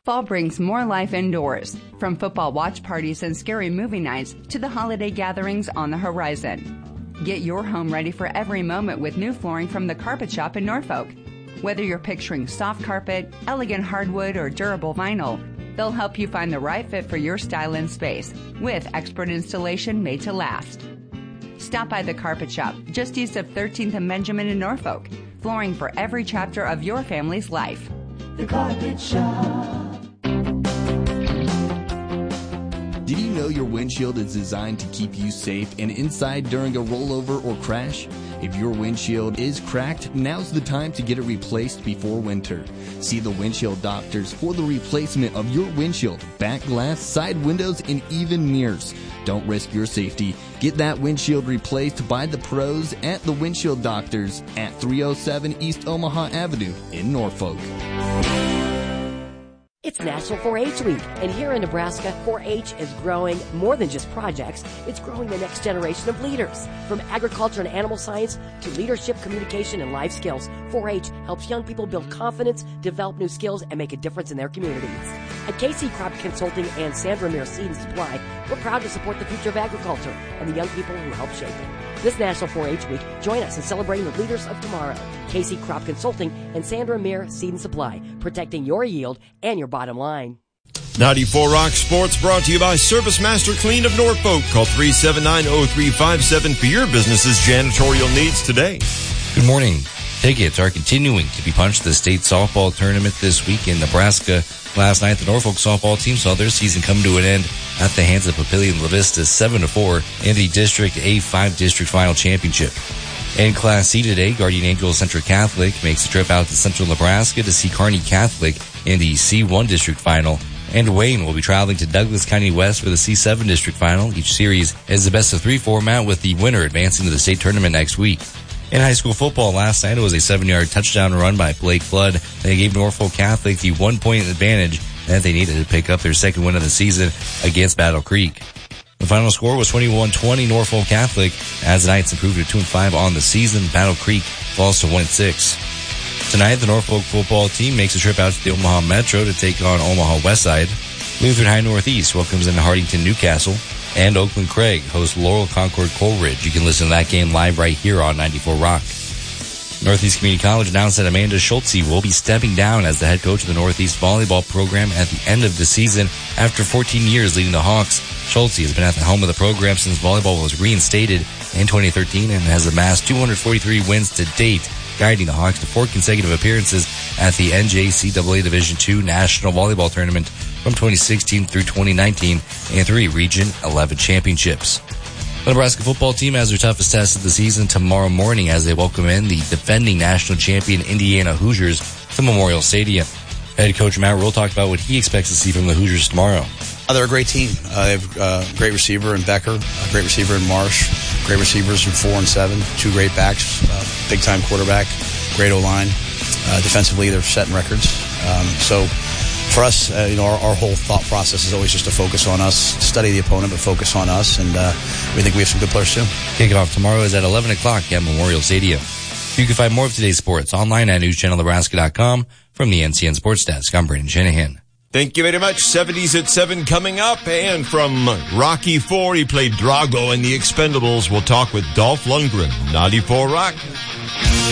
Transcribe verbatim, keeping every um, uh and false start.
Fall brings more life indoors, from football watch parties and scary movie nights to the holiday gatherings on the horizon. Get your home ready for every moment with new flooring from the Carpet Shop in Norfolk. Whether you're picturing soft carpet, elegant hardwood, or durable vinyl, they'll help you find the right fit for your style and space with expert installation made to last. Stop by the Carpet Shop just east of thirteenth and Benjamin in Norfolk. Flooring for every chapter of your family's life. The Carpet Shop. Did you know your windshield is designed to keep you safe and inside during a rollover or crash? If your windshield is cracked, now's the time to get it replaced before winter. See the windshield doctors for the replacement of your windshield, back glass, side windows, and even mirrors. Don't risk your safety. Get that windshield replaced by the pros at the Windshield Doctors at three oh seven East Omaha Avenue in Norfolk. It's National four H Week, and here in Nebraska, four H is growing more than just projects. It's growing the next generation of leaders. From agriculture and animal science to leadership, communication, and life skills, four H helps young people build confidence, develop new skills, and make a difference in their communities. At K C Crop Consulting and Sandra Muir Seed and Supply, we're proud to support the future of agriculture and the young people who help shape it. This National four H Week, join us in celebrating the leaders of tomorrow. K C Crop Consulting and Sandra Muir Seed and Supply, protecting your yield and your bottom line. ninety-four Rock Sports brought to you by Service Master Clean of Norfolk. Call three seven nine, oh three five seven for your business's janitorial needs today. Good morning. Tickets are continuing to be punched to the state softball tournament this week in Nebraska. Last night, the Norfolk softball team saw their season come to an end at the hands of Papillion La Vista seven to four in the District A five District Final Championship. In Class C today, Guardian Angels Central Catholic makes a trip out to Central Nebraska to see Kearney Catholic in the C one District Final. And Wayne will be traveling to Douglas County West for the C seven District Final. Each series is the best of three format, with the winner advancing to the state tournament next week. In high school football last night, it was a seven-yard touchdown run by Blake Flood. They gave Norfolk Catholic the one-point advantage that they needed to pick up their second win of the season against Battle Creek. The final score was twenty-one twenty Norfolk Catholic, as the Knights improved to two and five on the season. Battle Creek falls to one and six. Tonight, the Norfolk football team makes a trip out to the Omaha Metro to take on Omaha Westside. Lutheran High Northeast welcomes in Hardington Newcastle. And Oakland Craig hosts Laurel Concord Coleridge. You can listen to that game live right here on ninety-four Rock. Northeast Community College announced that Amanda Schultze will be stepping down as the head coach of the Northeast volleyball program at the end of the season. After fourteen years leading the Hawks, Schultze has been at the helm of the program since volleyball was reinstated in twenty thirteen and has amassed two hundred forty-three wins to date, guiding the Hawks to four consecutive appearances at the N J C A A Division two National Volleyball Tournament from twenty sixteen through twenty nineteen and three Region eleven championships. The Nebraska football team has their toughest test of the season tomorrow morning as they welcome in the defending national champion Indiana Hoosiers to Memorial Stadium. Head coach Matt Rule talked about what he expects to see from the Hoosiers tomorrow. Uh, they're a great team. Uh, they have a uh, great receiver in Becker, a great receiver in Marsh, great receivers in four and seven, two great backs, uh, big-time quarterback, great O-line. Uh, defensively, they're setting records. Um, so for us, uh, you know, our, our whole thought process is always just to focus on us, study the opponent, but focus on us, and uh, we think we have some good players too. Kickoff tomorrow is at eleven o'clock at Memorial Stadium. You can find more of today's sports online at news channel nebraska dot com. From the N C N Sports Desk, I'm Brandon Shanahan. Thank you very much. seventies at seven coming up. And from Rocky four, he played Drago in The Expendables. We'll talk with Dolph Lundgren. ninety-four Rock.